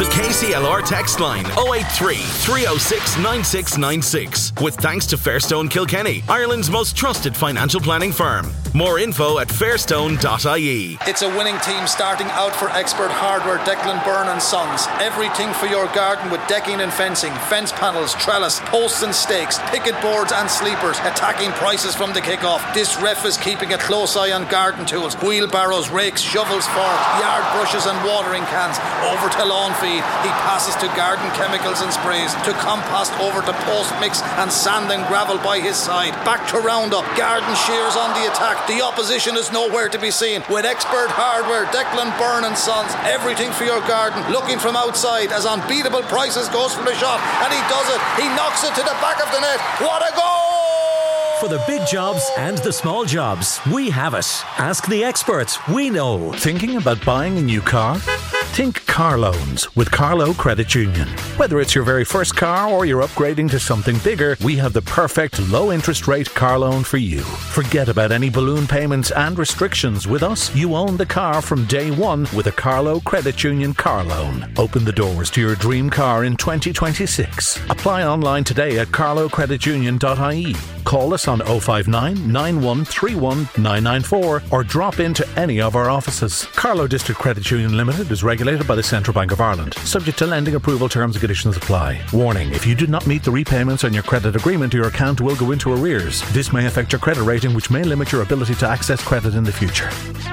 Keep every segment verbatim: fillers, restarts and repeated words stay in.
The K C L R text line oh eight three, three oh six, nine six nine six. With thanks to Fairstone Kilkenny, Ireland's most trusted financial planning firm. More info at fairstone dot I E. It's a winning team starting out for Expert Hardware, Declan Byrne and Sons. Everything for your garden with decking and fencing, fence panels, trellis, posts and stakes, picket boards and sleepers. Attacking prices from the kick-off. This ref is keeping a close eye on garden tools, wheelbarrows, rakes, shovels, forks, yard brushes and watering cans. Over to lawn feed. He passes to garden chemicals and sprays. To compost, over to post mix and sand and gravel by his side. Back to roundup. Garden shears on the attack. The opposition is nowhere to be seen. With Expert Hardware, Declan Byrne and Sons, everything for your garden. Looking from outside as Unbeatable Prices goes for the shot, and he does it. He knocks it to the back of the net. What a goal! For the big jobs and the small jobs, we have it. Ask the experts. We know. Thinking about buying a new car? Think car loans with Carlow Credit Union. Whether it's your very first car or you're upgrading to something bigger, we have the perfect low interest rate car loan for you. Forget about any balloon payments and restrictions. With us, you own the car from day one with a Carlow Credit Union car loan. Open the doors to your dream car in twenty twenty-six. Apply online today at carlow credit union dot I E. Call us on oh five nine, nine one three one, nine nine four or drop into any of our offices. Carlow District Credit Union Limited is regulated by the Central Bank of Ireland. Subject to lending approval, terms and conditions apply. Warning, if you do not meet the repayments on your credit agreement, your account will go into arrears. This may affect your credit rating, which may limit your ability to access credit in the future.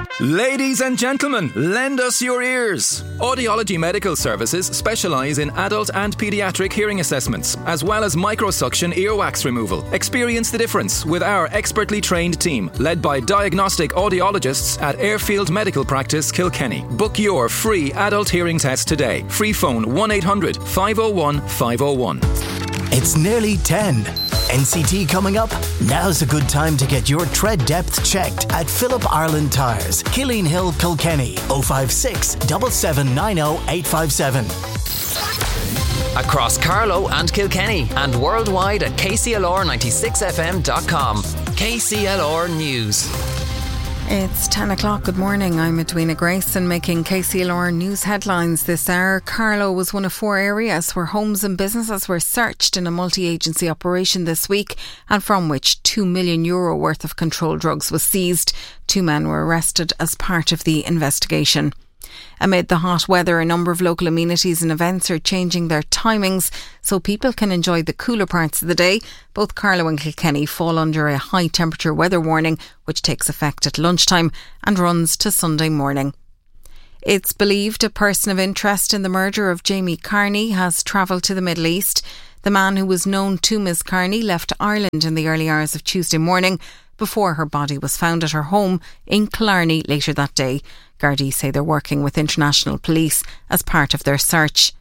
Ladies and gentlemen, lend us your ears. Audiology Medical Services specialise in adult and paediatric hearing assessments, as well as microsuction earwax removal. Experience the difference with our expertly trained team, led by diagnostic audiologists at Airfield Medical Practice, Kilkenny. Book your free adult hearing test today. Free phone one eight hundred, five oh one, five oh one. It's nearly ten. N C T coming up? Now's a good time to get your tread depth checked at Phillip Ireland Tyres, Killeen Hill, Kilkenny. oh five six, seven seven nine oh, eight five seven. Across Carlow and Kilkenny and worldwide at K C L R ninety-six F M dot com. K C L R News. It's ten o'clock. Good morning. I'm Edwina Grayson making K C L R News headlines this hour. Carlow was one of four areas where homes and businesses were searched in a multi-agency operation this week, and from which two million euro worth of controlled drugs was seized. Two men were arrested as part of the investigation. Amid the hot weather, a number of local amenities and events are changing their timings so people can enjoy the cooler parts of the day. Both Carlow and Kilkenny fall under a high temperature weather warning, which takes effect at lunchtime and runs to Sunday morning. It's believed a person of interest in the murder of Jamie Carney has travelled to the Middle East. The man who was known to Miss Carney left Ireland in the early hours of Tuesday morning before her body was found at her home in Killarney later that day. Gardaí say they're working with international police as part of their search.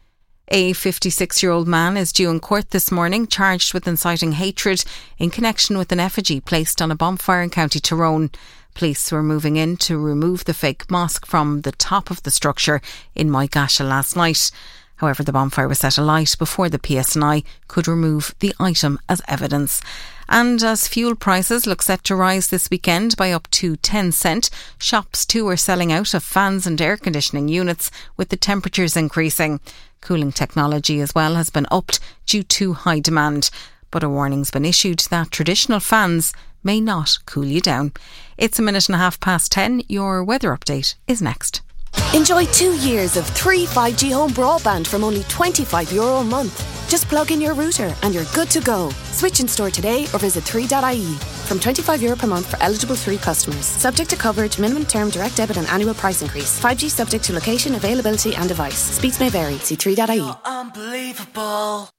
A fifty-six-year-old man is due in court this morning, charged with inciting hatred in connection with an effigy placed on a bonfire in County Tyrone. Police were moving in to remove the fake mosque from the top of the structure in Moygasha last night. However, the bonfire was set alight before the P S N I could remove the item as evidence. And as fuel prices look set to rise this weekend by up to ten cent, shops too are selling out of fans and air conditioning units with the temperatures increasing. Cooling technology as well has been upped due to high demand. But a warning's been issued that traditional fans may not cool you down. It's a minute and a half past ten. Your weather update is next. Enjoy two years of three five G home broadband from only twenty-five euro a month. Just plug in your router and you're good to go. Switch in store today or visit three dot I E. From twenty-five euro per month for eligible three customers. Subject to coverage, minimum term, direct debit and annual price increase. five G subject to location, availability and device. Speeds may vary. See three dot I E. Unbelievable.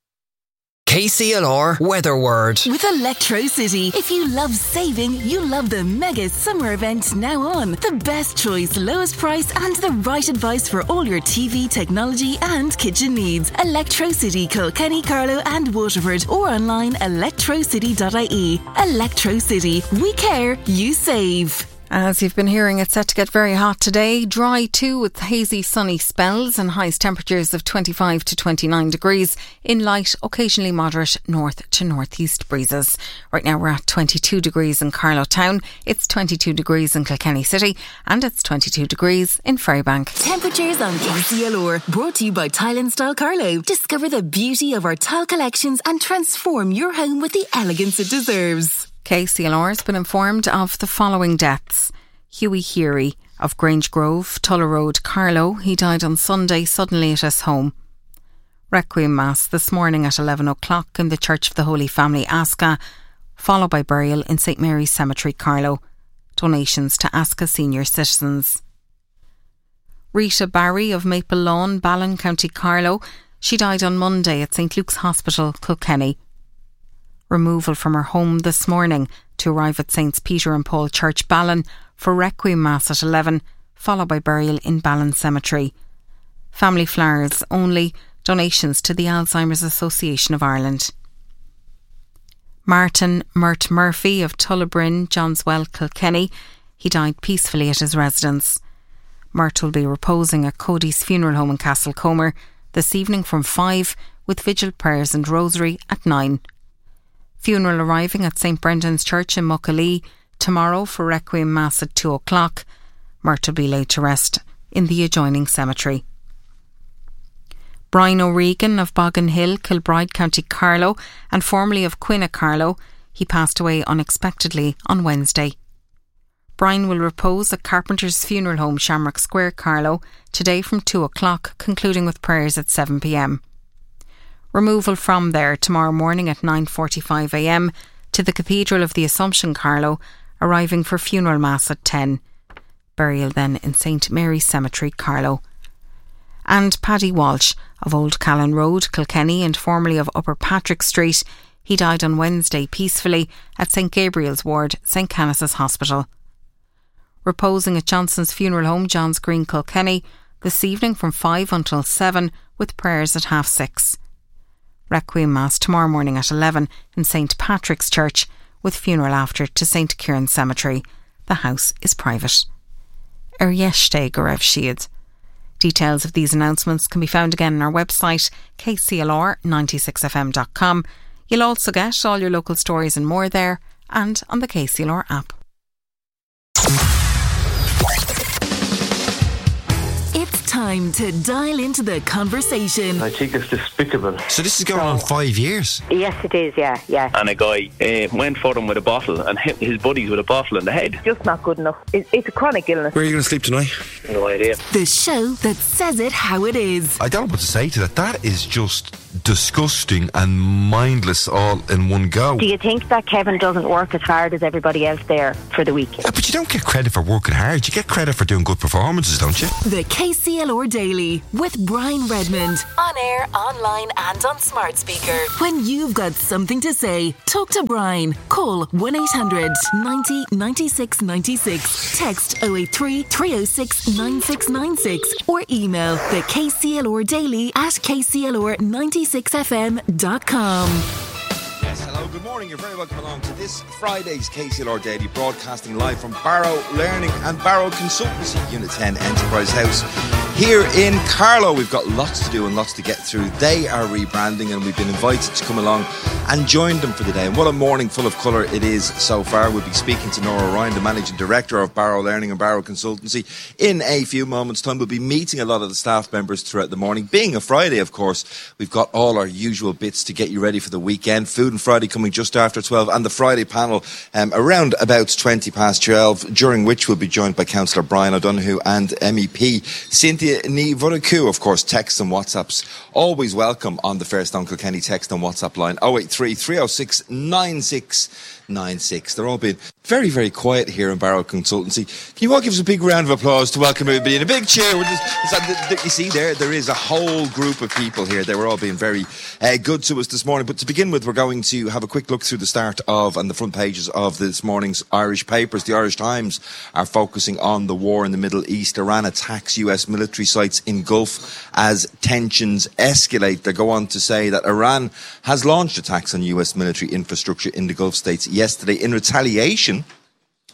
K C L R Weather Word. With Electro City. If you love saving, you love the mega summer event now on. The best choice, lowest price and the right advice for all your T V, technology and kitchen needs. Electro City, Kilkenny, Carlow and Waterford, or online electro city dot I E. Electro City. We care, you save. As you've been hearing, it's set to get very hot today. Dry too, with hazy sunny spells and highest temperatures of twenty-five to twenty-nine degrees in light, occasionally moderate north to northeast breezes. Right now we're at twenty-two degrees in Carlow Town, it's twenty-two degrees in Kilkenny City, and it's twenty-two degrees in Ferrybank. Temperatures on K C L R, brought to you by Tile and Style Carlow. Discover the beauty of our tile collections and transform your home with the elegance it deserves. K C L R has been informed of the following deaths. Hughie Heary of Grange Grove, Tulla Road, Carlow. He died on Sunday suddenly at his home. Requiem Mass this morning at eleven o'clock in the Church of the Holy Family, Asca, followed by burial in St Mary's Cemetery, Carlow. Donations to Asca senior citizens. Rita Barry of Maple Lawn, Ballin, County Carlow. She died on Monday at St Luke's Hospital, Kilkenny. Removal from her home this morning to arrive at Saints Peter and Paul Church, Ballin, for Requiem Mass at eleven, followed by burial in Ballin Cemetery. Family flowers only, donations to the Alzheimer's Association of Ireland. Martin Mert Murphy of Tullabryn, Johnswell, Kilkenny. He died peacefully at his residence. Mert will be reposing at Cody's funeral home in Castlecomer this evening from five, with vigil prayers and rosary at nine. Funeral arriving at St Brendan's Church in Muckalee tomorrow for Requiem Mass at two o'clock. Mert will be laid to rest in the adjoining cemetery. Brian O'Regan of Boggin Hill, Kilbride, County Carlow, and formerly of Quinna, Carlow. He passed away unexpectedly on Wednesday. Brian will repose at Carpenter's Funeral Home, Shamrock Square, Carlow, today from two o'clock, concluding with prayers at seven p.m. Removal from there tomorrow morning at nine forty-five a.m. to the Cathedral of the Assumption, Carlow, arriving for funeral mass at ten. Burial then in St Mary's Cemetery, Carlow. And Paddy Walsh of Old Callan Road, Kilkenny, and formerly of Upper Patrick Street. He died on Wednesday peacefully at St Gabriel's Ward, St Canice's Hospital. Reposing at Johnson's Funeral Home, Johns Green, Kilkenny, this evening from five until seven, with prayers at half six. Requiem Mass tomorrow morning at eleven in St Patrick's Church, with funeral after to St Kieran Cemetery. The house is private. Er yeshte go raibh siad. Details of these announcements can be found again on our website, k c l r ninety-six f m dot com. You'll also get all your local stories and more there, and on the K C L R app. Time to dial into the conversation. I think it's despicable. So this is going on five years? Yes, it is, yeah, yeah. And a guy uh, went for them with a bottle and hit his buddies with a bottle in the head. Just not good enough. It, it's a chronic illness. Where are you going to sleep tonight? No idea. The show that says it how it is. I don't know what to say to that. That is just disgusting and mindless all in one go. Do you think that Kevin doesn't work as hard as everybody else there for the week? Yeah, but you don't get credit for working hard. You get credit for doing good performances, don't you? The K C L R Daily with Brian Redmond. On air, online and on smart speaker. When you've got something to say, talk to Brian. Call one eight hundred ninety ninety-six ninety-six. Text oh eight three, three oh six, nine six nine six or email the K C L R Daily at k c l r ninety-six f m dot com. Yes, hello, good morning. You're very welcome along to this Friday's K C L R Daily, broadcasting live from Barrow Learning and Barrow Consultancy, Unit ten Enterprise House. Here in Carlow, we've got lots to do and lots to get through. They are rebranding and we've been invited to come along and join them for the day. And what a morning full of colour it is so far. We'll be speaking to Nora Ryan, the Managing Director of Barrow Learning and Barrow Consultancy. In a few moments' time, we'll be meeting a lot of the staff members throughout the morning. Being a Friday, of course, we've got all our usual bits to get you ready for the weekend. Food and Friday coming just after twelve, and the Friday panel um, around about twenty past twelve, during which we'll be joined by Councillor Brian O'Donoghue and M E P Cynthia Ní Mhuiricu. Of course, texts and WhatsApps always welcome on the Fairstone Kilkenny text and WhatsApp line oh eight three, three oh six, nine six nine six. They're all being very, very quiet here in Barrow Consultancy. Can you all give us a big round of applause to welcome everybody in a big chair? We're just, you see, there there is a whole group of people here. They were all being very uh, good to us this morning. But to begin with, we're going to have a quick look through the start of and the front pages of this morning's Irish papers. The Irish Times are focusing on the war in the Middle East. Iran attacks U S military sites in Gulf as tensions escalate. They go on to say that Iran has launched attacks on U S military infrastructure in the Gulf states yesterday in retaliation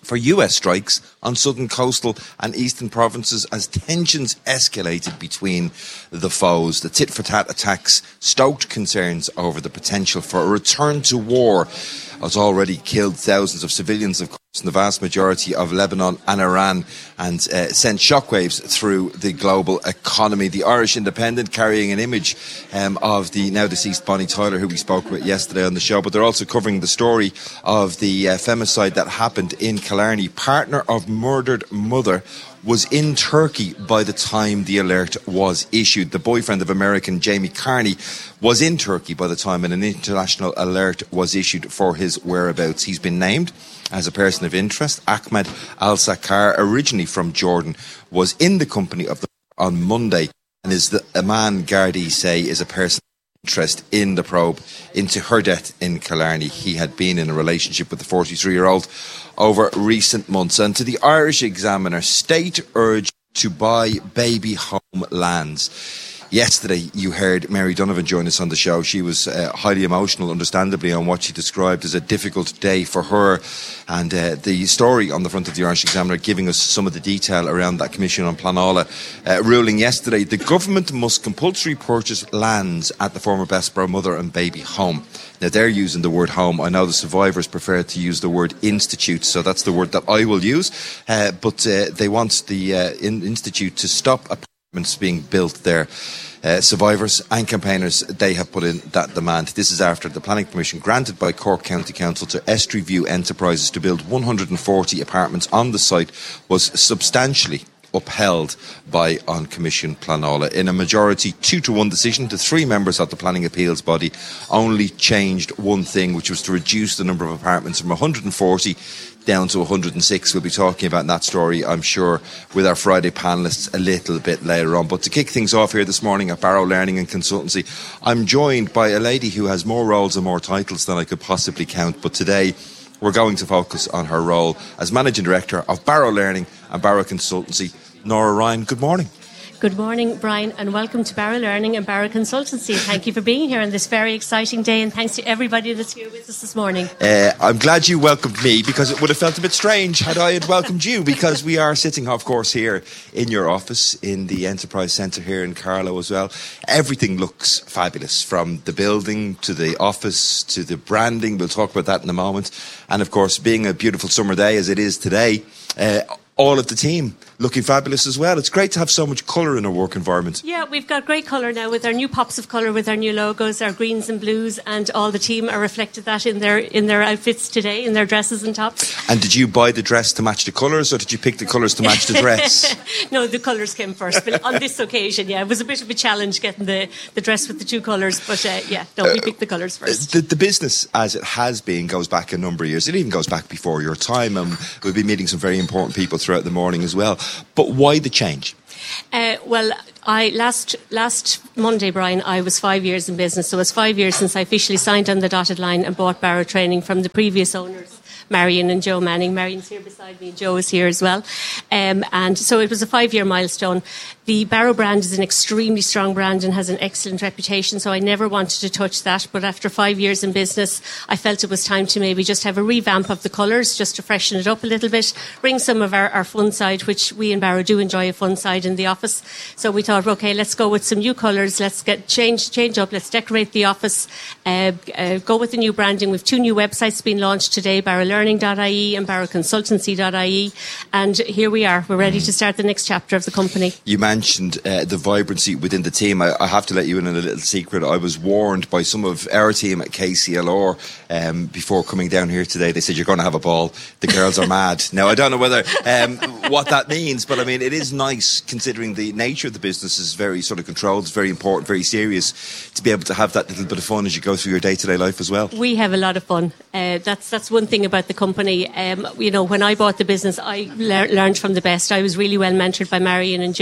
for U S strikes on southern coastal and eastern provinces as tensions escalated between the foes. The tit-for-tat attacks stoked concerns over the potential for a return to war. Has already killed thousands of civilians, of course, in the vast majority of Lebanon and Iran, and uh, sent shockwaves through the global economy. The Irish Independent carrying an image um, of the now deceased Bonnie Tyler, who we spoke with yesterday on the show, but they're also covering the story of the uh, femicide that happened in Killarney. Partner of murdered mother was in Turkey by the time the alert was issued. The boyfriend of American Jamie Carney was in Turkey by the time an international alert was issued for his whereabouts. He's been named as a person of interest. Ahmed Al-Sakar, originally from Jordan, was in the company of the on Monday and is the, a man Gardaí say is a person of interest in the probe into her death in Killarney. He had been in a relationship with the forty-three-year-old over recent months. And to the Irish Examiner, state urged to buy baby home lands. Yesterday, you heard Mary Donovan join us on the show. She was uh, highly emotional, understandably, on what she described as a difficult day for her. And uh, the story on the front of the Irish Examiner giving us some of the detail around that Commission on Pleanála uh, ruling yesterday. The government must compulsory purchase lands at the former Bessborough mother and baby home. Now, they're using the word home. I know the survivors prefer to use the word institute, so that's the word that I will use. Uh, but uh, they want the uh, in- institute to stop a being built there. Uh, survivors and campaigners, they have put in that demand. This is after the planning permission granted by Cork County Council to Estuary View Enterprises to build one hundred forty apartments on the site was substantially upheld by On Commission Pleanála. In a majority two to one decision, the three members of the planning appeals body only changed one thing, which was to reduce the number of apartments from one hundred forty down to one hundred six. We'll be talking about that story, I'm sure, with our Friday panellists a little bit later on. But to kick things off here this morning at Barrow Learning and Consultancy, I'm joined by a lady who has more roles and more titles than I could possibly count. But today, we're going to focus on her role as Managing Director of Barrow Learning and Barrow Consultancy. Nora Ryan, good morning. Good morning, Brian, and welcome to Barrow Learning and Barrow Consultancy. Thank you for being here on this very exciting day, and thanks to everybody that's here with us this morning. Uh, I'm glad you welcomed me, because it would have felt a bit strange had I had welcomed you, because we are sitting, of course, here in your office in the Enterprise Centre here in Carlow as well. Everything looks fabulous, from the building to the office to the branding. We'll talk about that in a moment. And, of course, being a beautiful summer day as it is today, uh, all of the team looking fabulous as well. It's great to have so much colour in our work environment. Yeah, we've got great colour now with our new pops of colour, with our new logos, our greens and blues, and all the team are reflected that in their in their outfits today, in their dresses and tops. And did you buy the dress to match the colours, or did you pick the colours to match the dress? No, the colours came first. But on this occasion, yeah, it was a bit of a challenge getting the, the dress with the two colours. But uh, yeah, no, we picked the colours first. The, the business, as it has been, goes back a number of years. It even goes back before your time. And we'll be meeting some very important people throughout the morning as well. But why the change? Uh, well, I last last Monday, Brian, I was five years in business. So it was five years since I officially signed on the dotted line and bought Barrow Training from the previous owners, Marion and Joe Manning. Marion's here beside me, Joe is here as well. Um, and so it was a five-year milestone. The Barrow brand is an extremely strong brand and has an excellent reputation, so I never wanted to touch that. But after five years in business, I felt it was time to maybe just have a revamp of the colours, just to freshen it up a little bit, bring some of our, our fun side, which we in Barrow do enjoy a fun side in the office. So we thought, OK, let's go with some new colours, let's get change, change up, let's decorate the office, uh, uh, go with the new branding. We've two new websites being launched today, barrow learning dot I E and barrow consultancy dot I E. And here we are, we're ready to start the next chapter of the company. You mentioned uh, the vibrancy within the team. I, I have to let you in on a little secret. I was warned by some of our team at K C L R um, before coming down here today. They said, you're going to have a ball. The girls are mad. Now, I don't know whether um, what that means, but I mean, it is nice, considering the nature of the business is very sort of controlled, it's very important, very serious, to be able to have that little bit of fun as you go through your day-to-day life as well. We have a lot of fun. Uh, that's that's one thing about the company. Um, you know, when I bought the business, I le- learned from the best. I was really well mentored by Marion and Joe,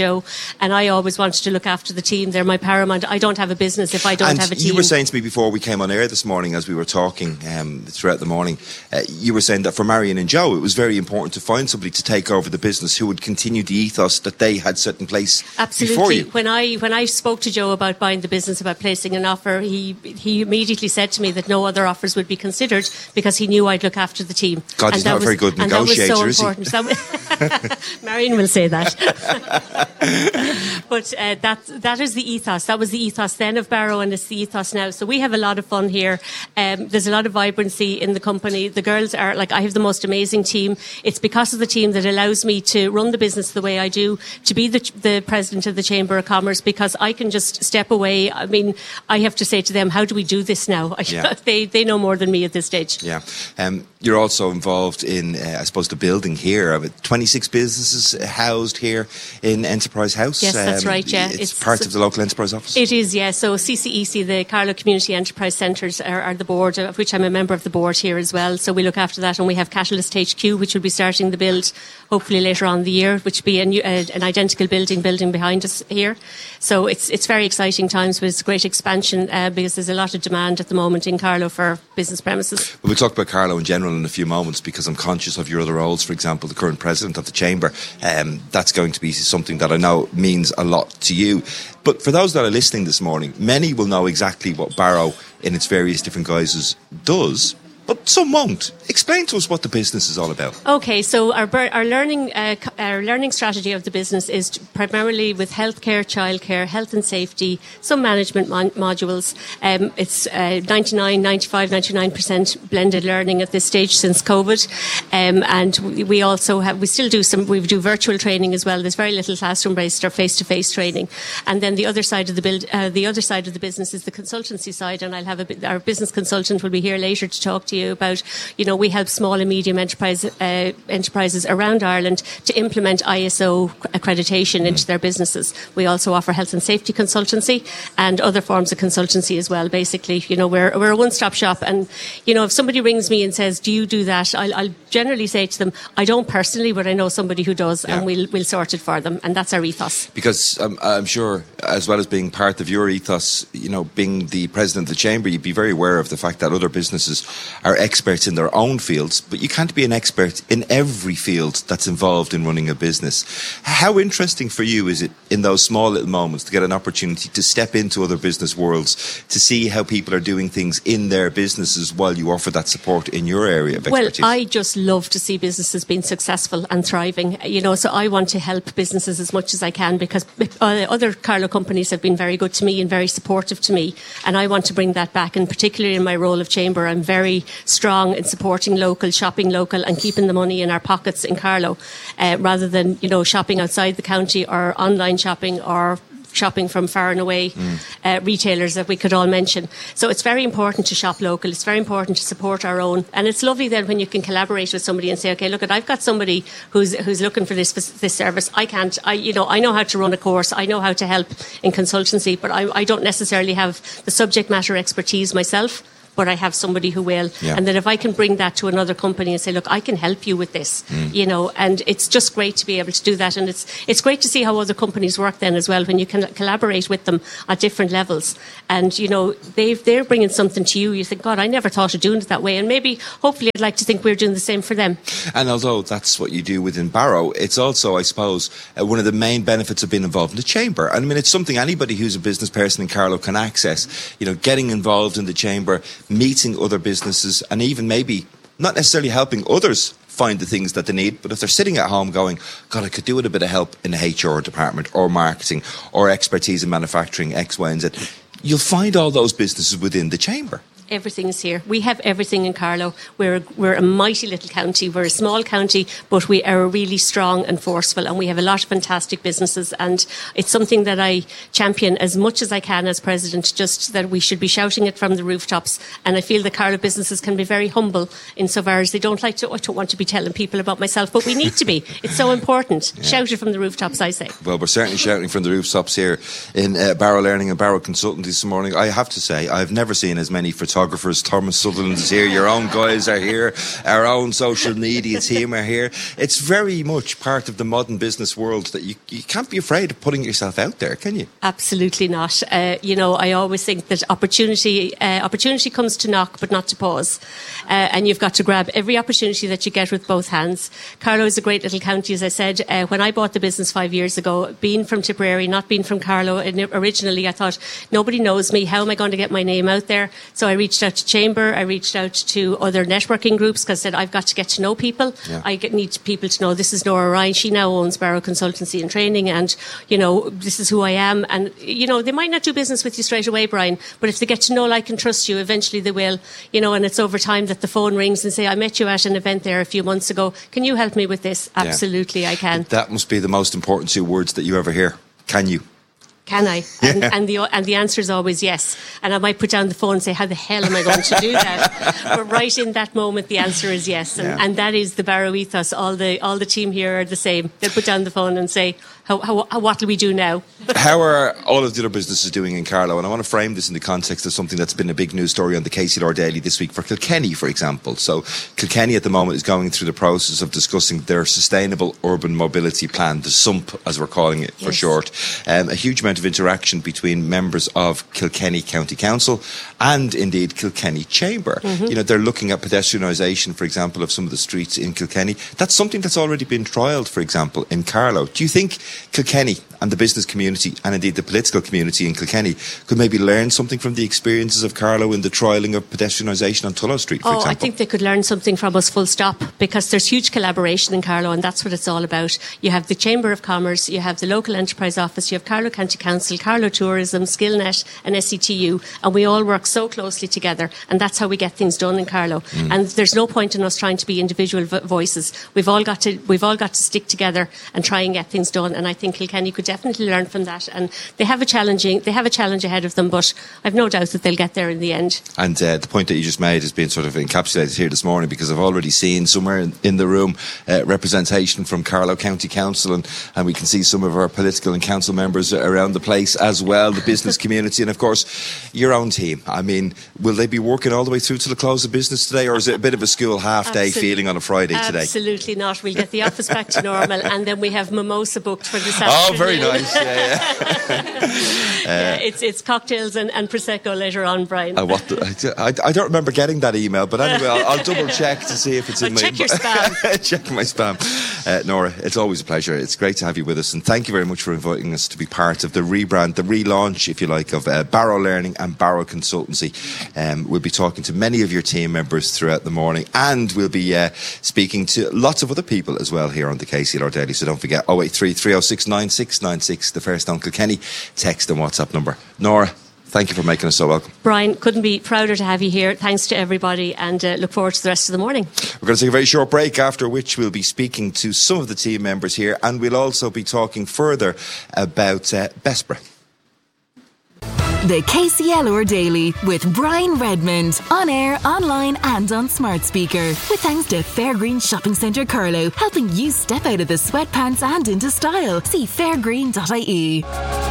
And I always wanted to look after the team. They're my paramount. I don't have a business if I don't and have a team. You were saying to me before we came on air this morning, as we were talking um, throughout the morning, uh, you were saying that for Marion and Joe, it was very important to find somebody to take over the business who would continue the ethos that they had set in place Absolutely. before you. When I when I spoke to Joe about buying the business, about placing an offer, he he immediately said to me that no other offers would be considered because he knew I'd look after the team. God, and he's not a very good negotiator, and that was so important. That was Marion will say that. But uh, that that is the ethos. That was the ethos then of Barrow, and it's the ethos now. So we have a lot of fun here. Um, there's a lot of vibrancy in the company. The girls are like, I have the most amazing team. It's because of the team that allows me to run the business the way I do, to be the, the president of the Chamber of Commerce, because I can just step away. I mean, I have to say to them, how do we do this now? Yeah. they they know more than me at this stage. Yeah. Um, you're also involved in, uh, I suppose, the building here. Uh, twenty-six businesses housed here in Enterprise House. Yes, that's um, right, yeah. It's, It's part of the local enterprise office? It is, yeah. So C C E C, the Carlow Community Enterprise Centres, are, are the board, of which I'm a member of the board here as well. So we look after that, and we have Catalyst H Q, which will be starting the build hopefully later on in the year, which will be a new, uh, an identical building building behind us here. So it's it's very exciting times, but it's a great expansion uh, because there's a lot of demand at the moment in Carlow for business premises. We'll talk about Carlow in general in a few moments, because I'm conscious of your other roles. For example, the current president of the Chamber. Um, that's going to be something that I know means a lot to you. But for those that are listening this morning, many will know exactly what Barrow in its various different guises does, but some won't. Explain to us what the business is all about. Okay, so our our learning uh, our learning strategy of the business is primarily with healthcare, childcare, health and safety, some management mon- modules. Um, it's uh, ninety-nine, ninety-five, ninety-nine percent blended learning at this stage since COVID, um, and we, we also have we still do some we do virtual training as well. There's very little classroom based or face to face training, and then the other side of the build uh, the other side of the business is the consultancy side, and I'll have a, our business consultant will be here later to talk to you about, you know, we help small and medium enterprise, uh, enterprises around Ireland to implement I S O accreditation mm. into their businesses. We also offer health and safety consultancy and other forms of consultancy as well. Basically, you know, we're we're a one-stop shop, and you know, if somebody rings me and says, "Do you do that?" I'll, I'll generally say to them, "I don't personally, but I know somebody who does, yeah. and we'll we'll sort it for them." And that's our ethos. Because um, I'm sure, as well as being part of your ethos, you know, being the president of the Chamber, you'd be very aware of the fact that other businesses are experts in their own fields, but you can't be an expert in every field that's involved in running a business. How interesting for you is it in those small little moments to get an opportunity to step into other business worlds, to see how people are doing things in their businesses while you offer that support in your area of expertise? Well, I just love to see businesses being successful and thriving, you know, so I want to help businesses as much as I can, because other Carlow companies have been very good to me and very supportive to me, and I want to bring that back, and particularly in my role of Chamber, I'm very strong in supporting local, shopping local, and keeping the money in our pockets in Carlow, uh, rather than, you know, shopping outside the county or online shopping or shopping from far and away mm. uh, retailers that we could all mention. So it's very important to shop local. It's very important to support our own. And it's lovely then when you can collaborate with somebody and say, okay, look, I've got somebody who's who's looking for this this service. I can't, I you know, I know how to run a course. I know how to help in consultancy, but I, I don't necessarily have the subject matter expertise myself. But I have somebody who will. Yeah. And then if I can bring that to another company and say, look, I can help you with this, mm. you know, and it's just great to be able to do that. And it's it's great to see how other companies work then as well, when you can collaborate with them at different levels. And, you know, they've, they're bringing something to you. You think, God, I never thought of doing it that way. And maybe, hopefully, I'd like to think we're doing the same for them. And although that's what you do within Barrow, it's also, I suppose, uh, one of the main benefits of being involved in the Chamber. I mean, it's something anybody who's a business person in Carlow can access. You know, getting involved in the Chamber, meeting other businesses, and even maybe not necessarily helping others find the things that they need, but if they're sitting at home going, God, I could do with a bit of help in the H R department or marketing or expertise in manufacturing X, Y and Z, you'll find all those businesses within the Chamber. Everything is here. We have everything in Carlow. We're a, we're a mighty little county. We're a small county, but we are really strong and forceful, and we have a lot of fantastic businesses, and it's something that I champion as much as I can as president, just that we should be shouting it from the rooftops. And I feel that Carlow businesses can be very humble insofar as they don't like to, I don't want to be telling people about myself, but we need to be. It's so important. Yeah. Shout it from the rooftops, I say. Well, we're certainly shouting from the rooftops here in uh, Barrow Learning and Barrow Consultancy this morning. I have to say, I've never seen as many fraternities photographers. Thomas Sutherland is here. Your own guys are here. Our own social media team are here. It's very much part of the modern business world that you, you can't be afraid of putting yourself out there, can you? Absolutely not. Uh, you know, I always think that opportunity uh, opportunity comes to knock, but not to pause. Uh, and you've got to grab every opportunity that you get with both hands. Carlow is a great little county, as I said. Uh, when I bought the business five years ago, being from Tipperary, not being from Carlow, originally I thought, nobody knows me. How am I going to get my name out there? So I reached out to Chamber. I reached out to other networking groups because I said, I've got to get to know people. Yeah. I get, need people to know this is Nora Ryan. She now owns Barrow Consultancy and Training, and, you know, this is who I am. And, you know, they might not do business with you straight away, Brian, but if they get to know, like, and trust you, eventually they will. You know, and it's over time that the phone rings and say, I met you at an event there a few months ago. Can you help me with this? Absolutely, yeah. I can. That must be the most important two words that you ever hear. Can you? Can I? And, yeah. and the and the answer is always yes. And I might put down the phone and say, how the hell am I going to do that? But right in that moment, the answer is yes. And, yeah. and that is the Barrow ethos. All the all the team here are the same. They'll put down the phone and say, how, how, how what will we do now? How are all of the other businesses doing in Carlow? And I want to frame this in the context of something that's been a big news story on the K C L R Daily this week for Kilkenny, for example. So Kilkenny at the moment is going through the process of discussing their Sustainable Urban Mobility Plan, the S U M P as we're calling it for yes. short. Um, a huge amount of interaction between members of Kilkenny County Council and indeed Kilkenny Chamber. Mm-hmm. You know, they're looking at pedestrianisation, for example, of some of the streets in Kilkenny. That's something that's already been trialled, for example, in Carlow. Do you think Kilkenny and the business community and indeed the political community in Kilkenny could maybe learn something from the experiences of Carlow in the trialling of pedestrianisation on Tullow Street, for oh, example? I think they could learn something from us, full stop, because there's huge collaboration in Carlow, and that's what it's all about. You have the Chamber of Commerce, you have the local enterprise office, you have Carlow County Council, Carlow Tourism, Skillnet and S C T U, and we all work so closely together, and that's how we get things done in Carlow. Mm. And there's no point in us trying to be individual vo- voices. We've all got to we've all got to stick together and try and get things done, and I think Kilkenny could definitely learn from that. And they have a challenging they have a challenge ahead of them, but I've no doubt that they'll get there in the end. And uh, the point that you just made has been sort of encapsulated here this morning, because I've already seen somewhere in, in the room uh, representation from Carlow County Council, and, and we can see some of our political and council members around the place as well, the business community, and of course your own team. I mean, will they be working all the way through to the close of business today, or is it a bit of a school half day Absolutely. feeling on a Friday today? Absolutely not. We'll get the office back to normal, and then we have mimosa booked for this afternoon. Oh, very nice. Yeah, yeah. yeah, it's it's cocktails and, and prosecco later on, Brian. Uh, what the, I, I don't remember getting that email, but anyway, I'll, I'll double check to see if it's in my check your spam. Check my spam. Uh, Nora, it's always a pleasure. It's great to have you with us, and thank you very much for inviting us to be part of the rebrand, the relaunch, if you like, of uh, Barrow Learning and Barrow Consultancy. Um, we'll be talking to many of your team members throughout the morning, and we'll be uh, speaking to lots of other people as well here on the K C L R Daily. So don't forget oh eight three, three oh six, nine six nine six, the Fairstone Kilkenny text and WhatsApp number. Nora, thank you for making us so welcome. Brian, couldn't be prouder to have you here. Thanks to everybody, and uh, look forward to the rest of the morning. We're going to take a very short break, after which we'll be speaking to some of the team members here, and we'll also be talking further about uh, Bessborough. The K C L R Daily with Brian Redmond. On air, online and on smart speaker. With thanks to Fairgreen Shopping Centre Carlow, helping you step out of the sweatpants and into style. See fairgreen dot I E.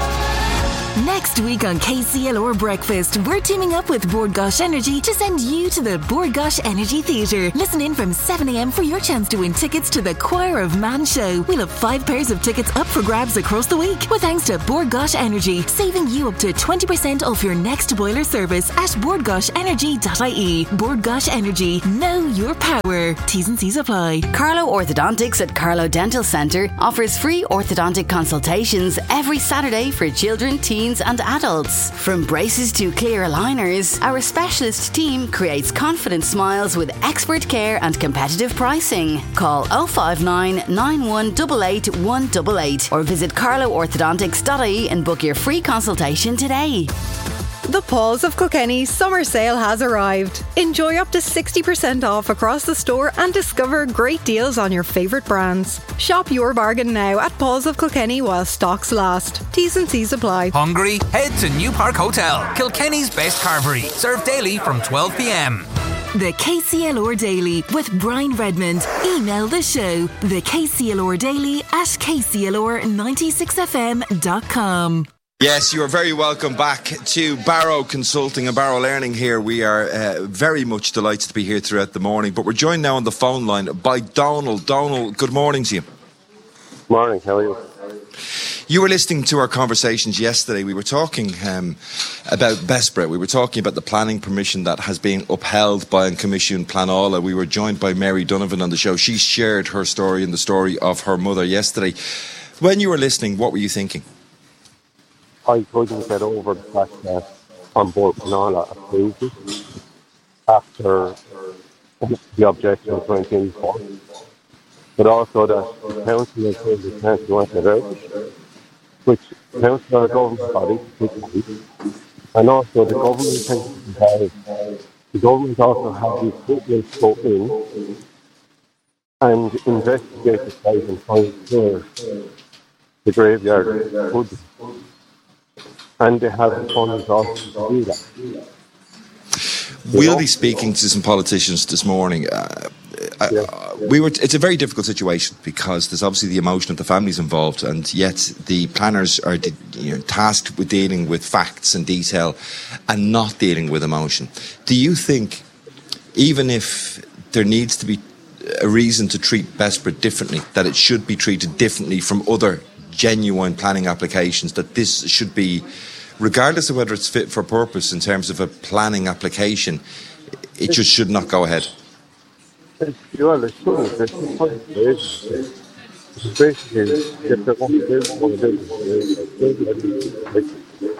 Next week on K C L R Breakfast, we're teaming up with Bord Gáis Energy to send you to the Bord Gáis Energy Theatre. Listen in from seven a m for your chance to win tickets to the Choir of Man show. We'll have five pairs of tickets up for grabs across the week. With thanks to Bord Gáis Energy, saving you up to twenty percent off your next boiler service at bord gáis energy dot I E. Bord Gáis Energy, know your power. T's and C's apply. Carlow Orthodontics at Carlow Dental Centre offers free orthodontic consultations every Saturday for children, teens and adults. From braces to clear aligners, our specialist team creates confident smiles with expert care and competitive pricing. Call oh five nine, nine one eight eight, one eight eight or visit carlow orthodontics dot I E and book your free consultation today. The Paws of Kilkenny summer sale has arrived. Enjoy up to sixty percent off across the store and discover great deals on your favourite brands. Shop your bargain now at Paws of Kilkenny while stocks last. T's and C's apply. Hungry? Head to New Park Hotel, Kilkenny's best carvery. Served daily from twelve p m. The K C L R Daily with Brian Redmond. Email the show, the K C L R Daily at k c l r nine six f m dot com. Yes, you are very welcome back to Barrow Consulting and Barrow Learning here. We are uh, very much delighted to be here throughout the morning, but we're joined now on the phone line by Donald. Donald, good morning to you. Morning, how are you? You were listening to our conversations yesterday. We were talking um, about Bessborough. We were talking about the planning permission that has been upheld by An Commission Planála. We were joined by Mary Donovan on the show. She shared her story and the story of her mother yesterday. When you were listening, what were you thinking? I couldn't get over the fact that on board Planála approved it after the objections went in for, but also that the council and the council went it out, which the council are a government body, and also the government has, the government also had the equipment to go in and investigate the site and find where the graveyard could be. And they have the funds also to do that. We'll be speaking to some politicians this morning. Uh, yeah. uh, we were. It's a very difficult situation because there's obviously the emotion of the families involved, and yet the planners are you know, tasked with dealing with facts and detail and not dealing with emotion. Do you think, even if there needs to be a reason to treat Bessborough differently, that it should be treated differently from other genuine planning applications, that this should be, regardless of whether it's fit for purpose in terms of a planning application, it just should not go ahead? Well, it shouldn't. It's basically, if they're going to build one building,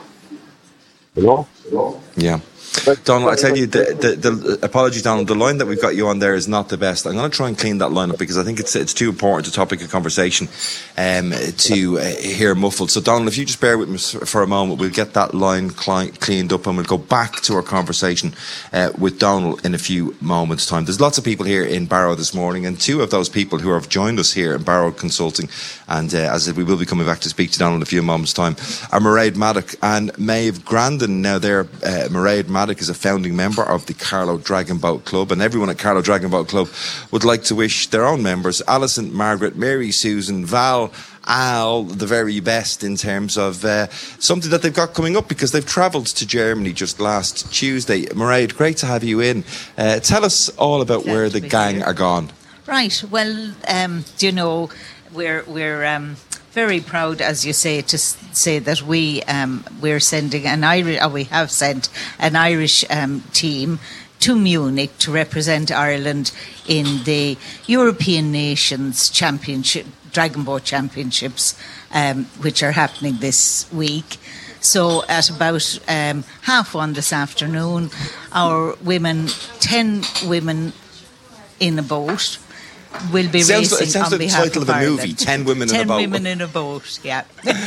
you know? Yeah. Donald, I tell you, the, the, the apologies, Donald, the line that we've got you on there is not the best. I'm going to try and clean that line up because I think it's it's too important a topic of conversation um, to uh, hear muffled. So, Donald, if you just bear with me for a moment, we'll get that line cli- cleaned up and we'll go back to our conversation uh, with Donald in a few moments' time. There's lots of people here in Barrow this morning, and two of those people who have joined us here in Barrow Consulting, and uh, as we will be coming back to speak to Donald in a few moments' time, are Mairead Maddock and Maeve Grandin. Now, they're uh, Mairead Maddock is a founding member of the Carlow Dragon Boat Club, and everyone at Carlow Dragon Boat Club would like to wish their own members, Alison, Margaret, Mary, Susan, Val, Al, the very best in terms of uh, something that they've got coming up, because they've travelled to Germany just last Tuesday. Mairead, great to have you in. Uh, tell us all about where the gang here are gone. Right, well, um, do you know, we're we're um, very proud, as you say, to s- say that we um, we're sending an Irish, or we have sent an Irish um, team to Munich to represent Ireland in the European Nations Championship, Dragon Boat Championships, um, which are happening this week. So at about um, half one this afternoon, our women, ten women in a boat, will be sounds, racing it sounds on like the behalf title of, of a Ireland. movie, Ten Women in a Ten Boat. Women in a Boat, yeah.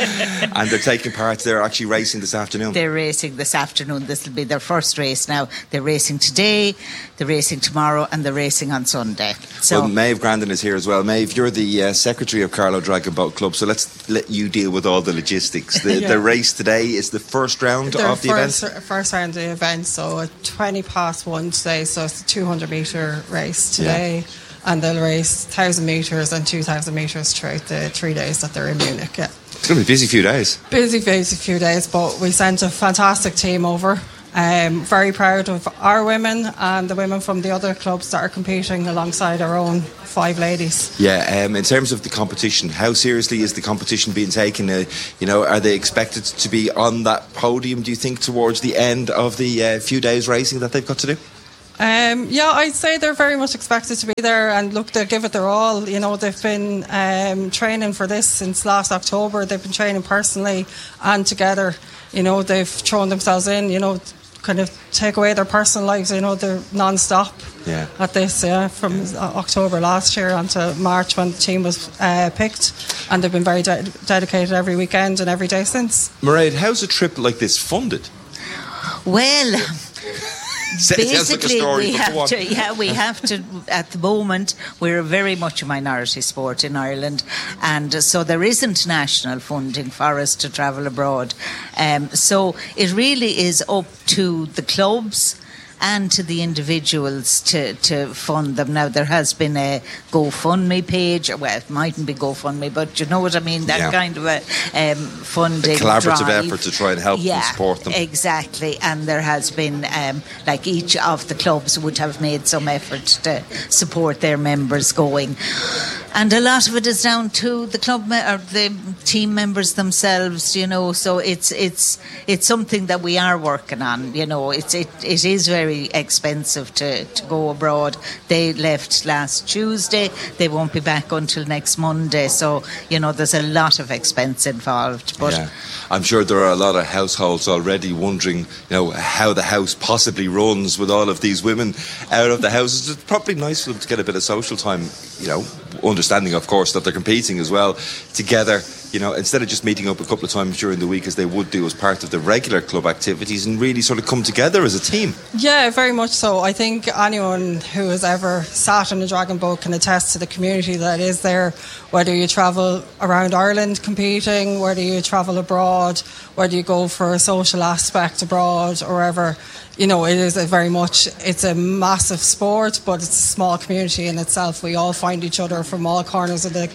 And they're taking part, they're actually racing this afternoon. They're racing this afternoon. This will be their first race now. They're racing today, they're racing tomorrow, and they're racing on Sunday. So, well, Maeve Grandin is here as well. Maeve, you're the uh, secretary of Carlow Dragon Boat Club, so let's let you deal with all the logistics. The, yeah. the race today is the first round the of the first, event? First round of the event, so at twenty past one today, so it's a two hundred metre race today. Yeah. And they'll race one thousand metres and two thousand metres throughout the three days that they're in Munich, yeah. It's going to be a busy few days. Busy, busy few days, but we sent a fantastic team over. Um, very proud of our women and the women from the other clubs that are competing alongside our own five ladies. Yeah, um, in terms of the competition, how seriously is the competition being taken? Uh, you know, are they expected to be on that podium, do you think, towards the end of the uh, few days racing that they've got to do? Um, yeah, I'd say they're very much expected to be there, and look, they'll give it their all. You know, they've been um, training for this since last October. They've been training personally and together. You know, they've thrown themselves in, you know, kind of take away their personal lives. You know, they're non-stop yeah. at this, yeah, from yeah. October last year until March when the team was uh, picked, and they've been very de- dedicated every weekend and every day since. Mairead, how's a trip like this funded? Well... Basically, like we have to. Yeah, we have to. At the moment, we're very much a minority sport in Ireland, and so there isn't national funding for us to travel abroad. Um, so it really is up to the clubs and to the individuals to, to fund them. Now, there has been a GoFundMe page. Well, it mightn't be GoFundMe, but you know what I mean? That yeah. kind of a um, funding a collaborative drive. effort to try and help yeah, and support them. Exactly. And there has been, um, like each of the clubs would have made some effort to support their members going. And a lot of it is down to the club me- or the team members themselves, you know. So it's it's it's something that we are working on. You know, it's it, it is very expensive to, to go abroad. They left last Tuesday. They won't be back until next Monday. So you know, there's a lot of expense involved. But yeah. I'm sure there are a lot of households already wondering, you know, how the house possibly runs with all of these women out of the houses. It's probably nice for them to get a bit of social time, you know, understanding, of course, that they're competing as well together, you know, instead of just meeting up a couple of times during the week as they would do as part of the regular club activities, and really sort of come together as a team. Yeah, very much so. I think anyone who has ever sat in a dragon boat can attest to the community that is there, whether you travel around Ireland competing, whether you travel abroad, whether you go for a social aspect abroad or wherever. You know, it is a very much, it's a massive sport, but it's a small community in itself. We all find each other from all corners of the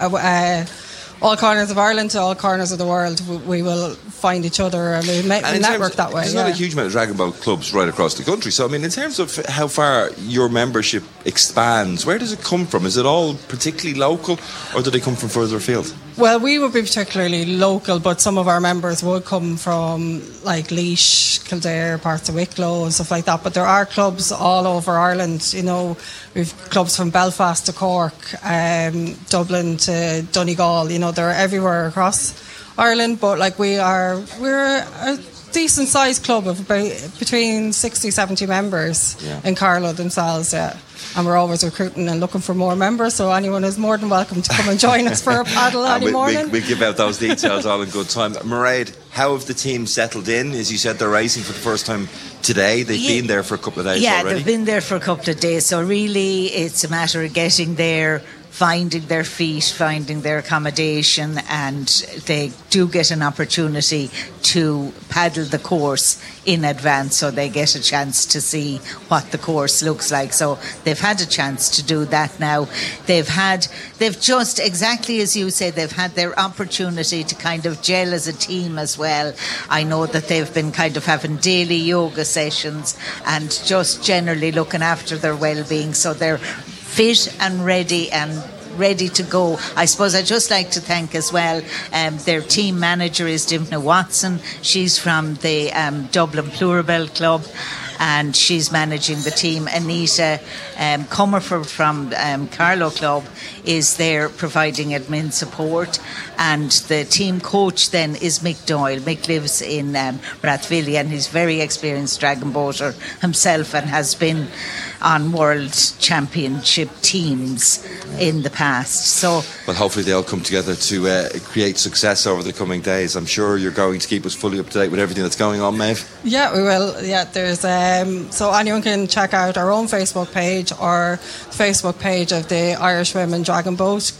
uh, all corners of Ireland to all corners of the world. We, we will find each other and we, ma- and we network of, that way. There's yeah. not a huge amount of dragon boat clubs right across the country. So, I mean, in terms of how far your membership expands, where does it come from? Is it all particularly local, or do they come from further afield? Well, we would be particularly local, but some of our members would come from like Laois, Kildare, parts of Wicklow and stuff like that. But there are clubs all over Ireland. You know, we've clubs from Belfast to Cork, um, Dublin to Donegal. You know, they're everywhere across Ireland. But like we are, we're a decent sized club of about between sixty, seventy members yeah. in Carlow themselves. Yeah. And we're always recruiting and looking for more members, so anyone is more than welcome to come and join us for a paddle any we, morning. We'll we give out those details all in good time. Mairead, how have the team settled in? As you said, they're racing for the first time today. They've yeah. been there for a couple of days yeah, already. Yeah, they've been there for a couple of days, so really it's a matter of getting there, finding their feet, finding their accommodation, and they do get an opportunity to paddle the course in advance, so they get a chance to see what the course looks like. So they've had a chance to do that now. They've had, they've just, exactly as you say, they've had their opportunity to kind of gel as a team as well. I know that they've been kind of having daily yoga sessions and just generally looking after their well-being, so they're fit and ready and ready to go. I suppose I'd just like to thank as well um, their team manager is Dimna Watson. She's from the um, Dublin Pluribel Club and she's managing the team. Anita um, Comerford from um, Carlow Club is there providing admin support, and the team coach then is Mick Doyle. Mick lives in um, Rathvilly and he's very experienced dragon boater himself and has been on world championship teams in the past. So, well, hopefully they all come together to uh, create success over the coming days. I'm sure you're going to keep us fully up to date with everything that's going on, Maeve. Yeah, we will. Yeah, there's um, so anyone can check out our own Facebook page or Facebook page of the Irish Women Dragon Boat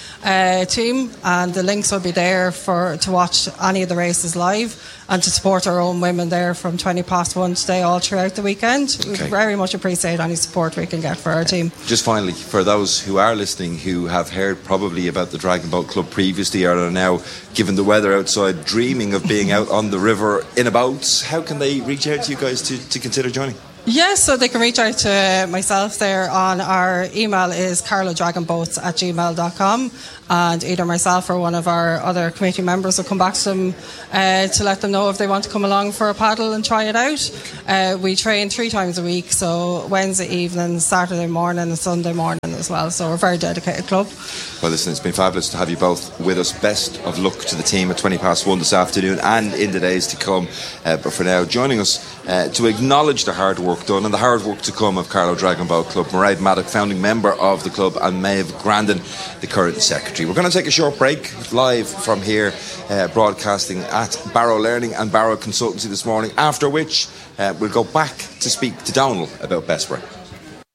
uh, team, and the links will be there for to watch any of the races live and to support our own women there from twenty past one today all throughout the weekend. Okay. We very much appreciate any support we can get for our team. Just finally, for those who are listening who have heard probably about the Dragon Boat Club previously or are now, given the weather outside, dreaming of being out on the river in a boat, how can they reach out to you guys to, to consider joining? Yes, so they can reach out to myself there on our email is carlowdragonboats at gmail dot com, and either myself or one of our other committee members will come back to them uh, to let them know if they want to come along for a paddle and try it out. Uh, we train three times a week, so Wednesday evening, Saturday morning and Sunday morning as well, so we're a very dedicated club. Well, listen, it's been fabulous to have you both with us. Best of luck to the team at twenty past one this afternoon and in the days to come. Uh, but for now, joining us uh, to acknowledge the hard work done and the hard work to come of Carlow Dragon Boat Club, Mairead Maddock, founding member of the club, and Maeve Grandin, the current secretary. We're going to take a short break live from here, uh, broadcasting at Barrow Learning and Barrow Consultancy this morning, after which uh, we'll go back to speak to Donal about Bessborough.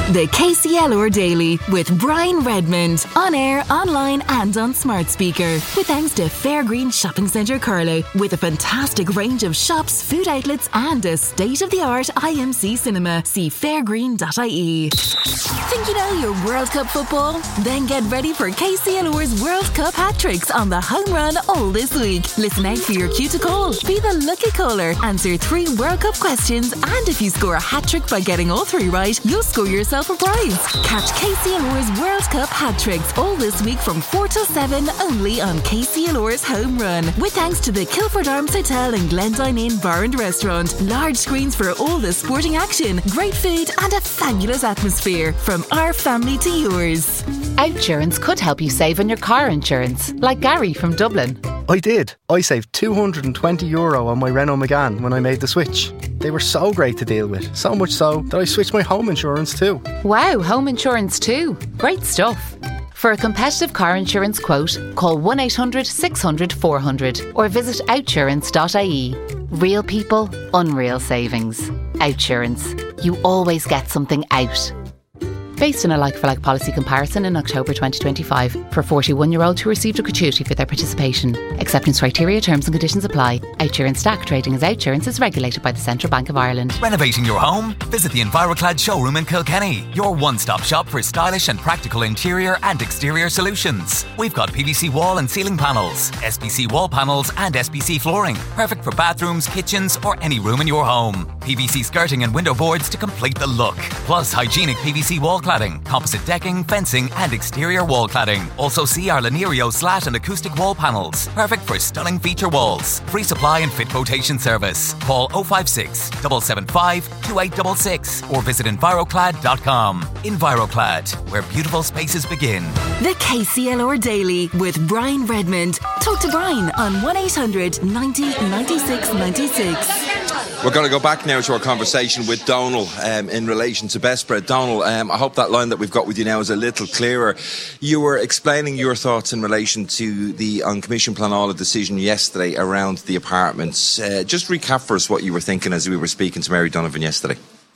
The K C L R Daily with Brian Redmond. On air, online and on smart speaker. With thanks to Fairgreen Shopping Centre Carlow. With a fantastic range of shops, food outlets and a state-of-the-art I M C cinema. See fairgreen dot I E. Think you know your World Cup football? Then get ready for K C L R's World Cup hat-tricks on the home run all this week. Listen out for your cue to call. Be the lucky caller. Answer three World Cup questions, and if you score a hat-trick by getting all three right, you'll score yourself a prize. Catch K C L R's World Cup hat-tricks all this week from four till seven only on K C L R's Home Run. With thanks to the Kilford Arms Hotel and Glendine Inn Bar and Restaurant. Large screens for all the sporting action, great food and a fabulous atmosphere. From our family to yours. Outsurance could help you save on your car insurance, like Gary from Dublin. I did. I saved two hundred twenty euro on my Renault Megane when I made the switch. They were so great to deal with, so much so that I switched my home insurance too. Wow, home insurance too. Great stuff. For a competitive car insurance quote, call one eight hundred six hundred four hundred or visit outsurance dot I E. Real people, unreal savings. Outsurance. You always get something out. Based on a like-for-like policy comparison in October twenty twenty-five for forty-one-year-olds who received a gratuity for their participation. Acceptance criteria, terms and conditions apply. Outsurance Stack Trading as Outsurance is regulated by the Central Bank of Ireland. Renovating your home? Visit the Enviroclad showroom in Kilkenny. Your one-stop shop for stylish and practical interior and exterior solutions. We've got P V C wall and ceiling panels, S P C wall panels and S P C flooring. Perfect for bathrooms, kitchens or any room in your home. P V C skirting and window boards to complete the look. Plus hygienic P V C wall cladding, composite decking, fencing and exterior wall cladding. Also see our Lanerio slat and acoustic wall panels. Perfect for stunning feature walls. Free supply and fit quotation service. Call oh five six, seven seven five, two eight six six or visit enviroclad dot com. Enviroclad, where beautiful spaces begin. The K C L R Daily with Brian Redmond. Talk to Brian on one eight hundred ninety ninety-six ninety-six. We're going to go back now to our conversation with Donal um, in relation to Bessborough. Donal, um, I hope that line that we've got with you now is a little clearer. You were explaining your thoughts in relation to the on Commission Pleanála decision yesterday around the apartments. Uh, just recap for us what you were thinking as we were speaking to Mary Donovan yesterday.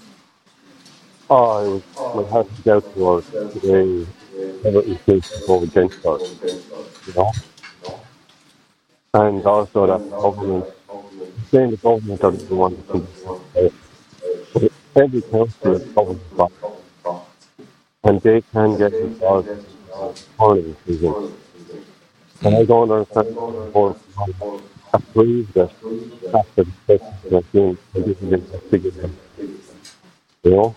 Oh, it was my heart was out towards today. Everything seems to go against us, you know. And also that the government, saying the government doesn't want to do but every council is government back, and they can get involved in planning decisions. And I don't understand how approve that after the second vaccine and this is investigated. You know?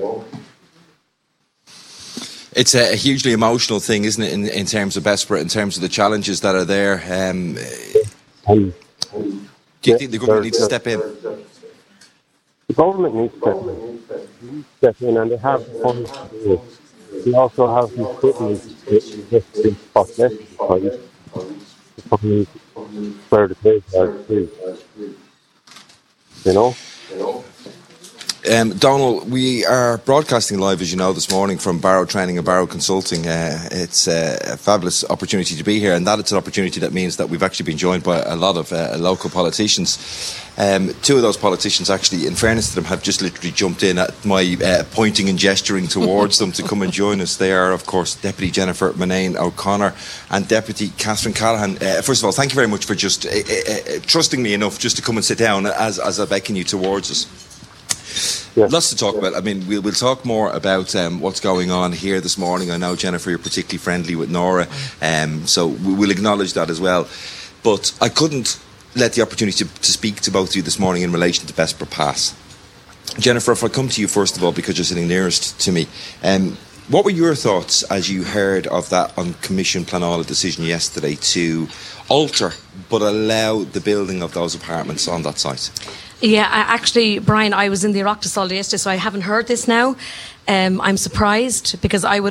It's a hugely emotional thing, isn't it, in, in terms of Bessborough, in terms of the challenges that are there. Um, um, do you think the government needs to step in? The government needs to step in. They need to step in, and they have the funds to do it. They also have the equipment to invest in population studies to find where the kids are free. You know? Um, Donal, we are broadcasting live, as you know, this morning from Barrow Training and Barrow Consulting. Uh, it's uh, a fabulous opportunity to be here, and that it's an opportunity that means that we've actually been joined by a lot of uh, local politicians. Um, two of those politicians, actually, in fairness to them, have just literally jumped in at my uh, pointing and gesturing towards them to come and join us. They are, of course, Deputy Jennifer Manane O'Connor and Deputy Catherine Callahan. Uh, first of all, thank you very much for just uh, uh, trusting me enough just to come and sit down as, as I beckon you towards us. Yes. Lots to talk about. I mean, we'll, we'll talk more about um, what's going on here this morning. I know, Jennifer, you're particularly friendly with Nora, um, so we, we'll acknowledge that as well. But I couldn't let the opportunity to, to speak to both of you this morning in relation to Bessborough Pass. Jennifer, if I come to you first of all, because you're sitting nearest to me, um, what were your thoughts as you heard of that on Commission Pleanála decision yesterday to alter but allow the building of those apartments on that site? Yeah, I, actually, Brian, I was in the Oireachtas all day yesterday, so I haven't heard this now. Um, I'm surprised because I would